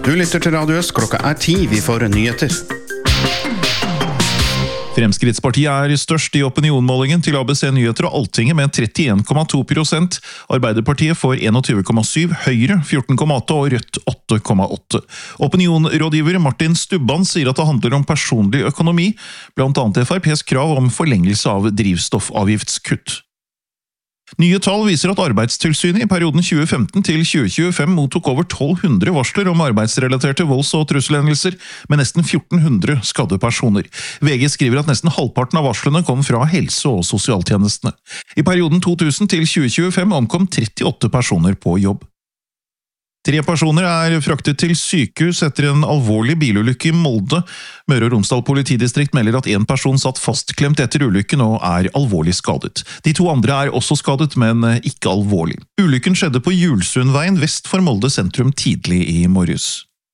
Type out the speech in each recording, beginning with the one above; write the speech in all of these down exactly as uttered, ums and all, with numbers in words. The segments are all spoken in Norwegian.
Du lytter til Radio Øst, klokka er ti, vi får nyheter. Fremskrittspartiet er størst i opinionmålingen til A B C Nyheter og Altinget med trettien komma to prosent. Arbeiderpartiet får einogtyve komma syv, Høyre fjorten komma åtte og Rødt åtte komma åtte. Opinionrådgiver Martin Stubban sier at det handler om personlig økonomi, blant annet F R P's krav om forlengelse av drivstoffavgiftskutt. Nye tall viser at Arbeidstilsynet i perioden tjue femten til tjue tjuefem mottok over tolv hundre varsler om arbeidsrelaterte volds- og trusselhendelser, med nesten fjorten hundre skadde personer. V G skriver at nesten halvparten av varslene kom fra helse- og sosialtjenestene. I perioden to tusen til tjue tjuefem omkom trettiåtte personer på jobb. Tre personer er fraktet til sykehus etter en alvorlig bilulykke i Molde. Møre og Romsdal politidistrikt melder at en person satt fastklemt etter ulykken og er alvorlig skadet. De to andre er også skadet, men ikke alvorlig. Ulykken skjedde på Julsundveien vest for Molde sentrum tidlig i morges.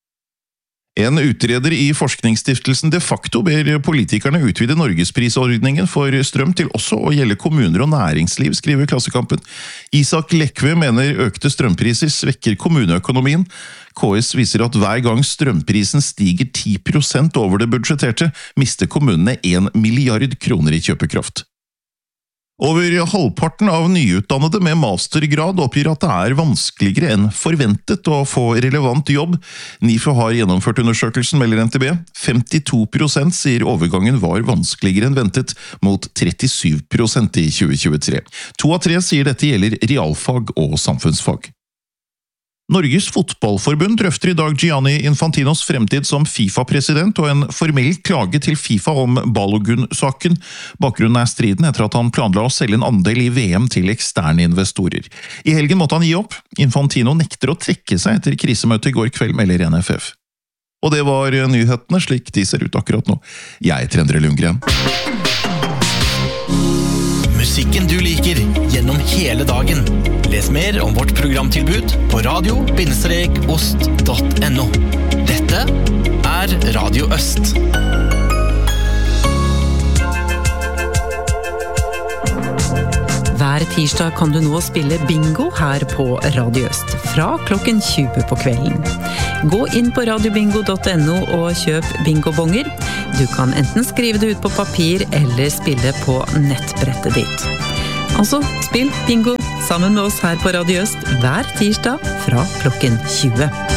En utreder i Forskningsstiftelsen de facto ber politikerne utvide Norgesprisordningen for strøm til også å gjelde kommuner og næringsliv, skriver Klassekampen. Isak Lekve mener økte strømpriser svekker kommuneøkonomien. K S viser at hver gang strømprisen stiger ti prosent over det budsjetterte, mister kommunene en milliard kroner i kjøpekraft. Over halvparten av nyutdannede med mastergrad oppgir at det er vanskeligere enn forventet å få relevant jobb. NIFU har gjennomført undersøkelsen, melder N T B. femtito prosent sier overgangen var vanskeligere enn ventet, mot trettisju prosent i tjue tjuetre. To av tre sier dette gjelder realfag og samfunnsfag. Norges fotballforbund drøfter i dag Gianni Infantinos fremtid som FIFA-president og en formell klage til FIFA om Balogun-saken. Bakgrunnen er striden etter at han planla å selge en andel i V M til eksterne investorer. I helgen måtte han gi opp. Infantino nekter å trekke seg etter krisemøtet i går kveld, melder N F F. Og det var nyhetene slik de ser ut akkurat nå. Jeg er Endre Lundgren. Musikken du liker gjennom hele dagen. Les mer om vårt programtilbud på radio ost punktum no. Dette er Radio Øst. Hver tirsdag kan du nå spille bingo her på Radio Øst, fra klokken tjue på kvelden. Gå inn på radio bingo punktum no og kjøp bingobonger. Du kan enten skrive det ut på papir eller spille på nettbrettet ditt. Altså, spill bingo sammen med oss her på Radio Øst hver tirsdag fra klokken tjue.